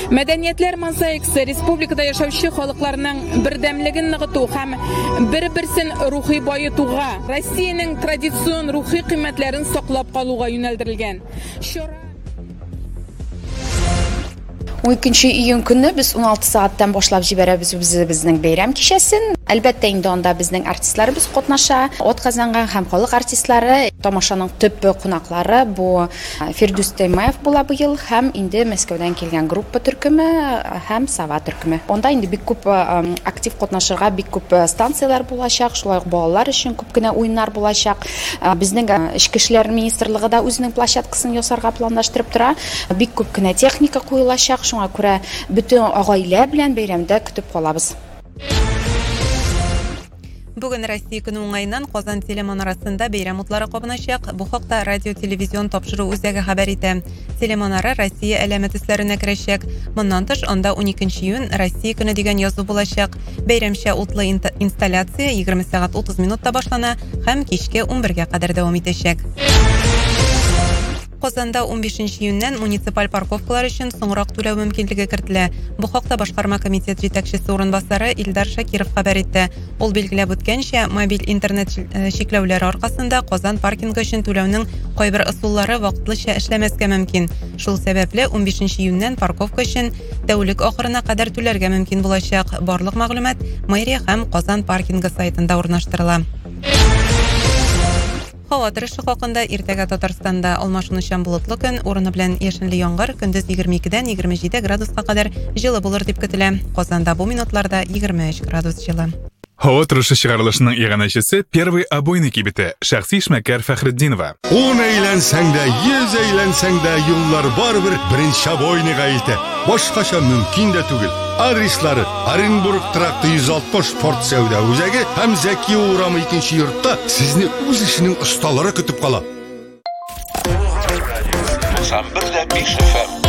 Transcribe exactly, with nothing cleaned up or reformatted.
Мәдәниятләр мозаикасы республикада яшәүче халыкларның бердәмлеген ныгыту һәм бер-берсен рухи байытуга, Россиянең традицион рухи кыйммәтләрен саклап калуга юнәлдерелгән. он икенче июнь көнне без он алты сәгатьтән башлап җибәрәбез безнең бәйрәм кичәсен. Әлбәттә инде анда безнең артистларыбыз катнаша. Атказанган һәм халык артистлары, тамашаның төп кунаклары бу Фирдус Таймаев була быел һәм инде Мәскәүдән килгән группа төркеме һәм Сава төркеме. Онда инде бик күп актив катнашырга бик күп станциялар булачак, шулай ук балалар өчен күп кенә уеннар булачак. Безнең Ичке эшләр министрлыгы да үзенең площадкасын ясарга планлаштырып тора. Бик күп кенә техника куелачак. Шуңа күрә бөтен гаилә белән бәйрәмдә көтеп калабыз. Бүген Россия көне уңайыннан Казан телеманарасында бәйрәм утлары кабыначак. Бу хакта радио-телевизион тапшыру үзәге хәбәр итә. Телеманара Россия әләмәт исләренә керәчәк. Моннан тыш анда он икенче июнь Россия көне дигән язу булачак. Бәйрәмчә утлы инсталляция егерме сәгать утыз минутта башлана һәм кичке он бергә кадәр дәвам итәчәк. Казанда он бишенче июньнән муниципаль парковкалар өчен соңрак түләү мөмкинлеге кертелә. Бу хакта башкарма комитет җитәкчесе урынбасары Илдар Шакиров хәбәр итте. Ул билгеләп үткәнчә, мобиль интернет чикләүләре аркасында Казан паркингы өчен түләүнең кайбер ысуллары вакытлыча эшләмәскә мөмкин. Шул сәбәпле он бишенче июньнән парковка өчен тәүлек ахырына кадәр түләргә мөмкин булачак. Барлык мәгълүмат мэрия һәм Казан паркингы сайтында урнаштырыла. Һава торышы хакында иртәгә Татарстанда алмашынучан болытлы көн, урыны белән яшенле яңгыр, көндез егерме икедән егерме җиде градуска кадәр җылы булыр дип көтелә. Казанда бу минутларда егерме өч градус җылы. Һава торышы чыгарылышының иганәчесе Первый обойный кибете Шәхси эшмәкәр Фәхретдинова. Он әйләнсәң дә, йөз әйләнсәң дә юллар барбер беренче обойныйга илтә. Башкача мөмкин дә түгел. Адреслары Оренбург тракты йөз алтмыш спорт сәүдә үзәге һәм Зәки урамы икенче йортта сезне үз эшенең осталары көтеп кала. Сам бер дә биш эф эм